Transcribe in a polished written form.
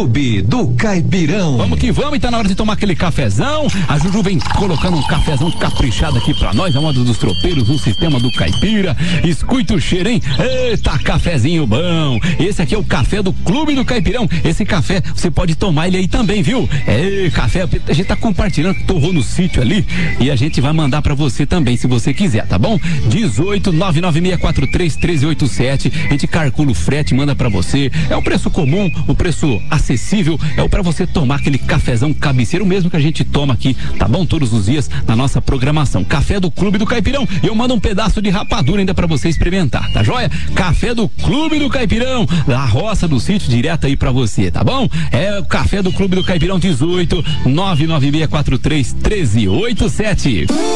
Clube do Caipirão. Vamos que vamos, e tá na hora de tomar aquele cafezão. A Juju vem colocando um cafezão caprichado aqui pra nós, a moda dos tropeiros, no sistema do caipira. Escuta o cheiro, hein? Eita, cafezinho bom. Esse aqui é o café do Clube do Caipirão. Esse café, você pode tomar ele aí também, viu? Café, a gente tá compartilhando, que torrou no sítio ali, e a gente vai mandar pra você também, se você quiser, tá bom? 18-99643-1387. A gente calcula o frete, manda pra você. É o preço comum, o preço acessível, é o pra você tomar aquele cafezão cabeceiro mesmo que a gente toma aqui, tá bom? Todos os dias na nossa programação. Café do Clube do Caipirão. E eu mando um pedaço de rapadura ainda pra você experimentar, tá joia? Café do Clube do Caipirão, da roça do sítio, direto aí pra você, tá bom? É o Café do Clube do Caipirão, 18-99643-1387.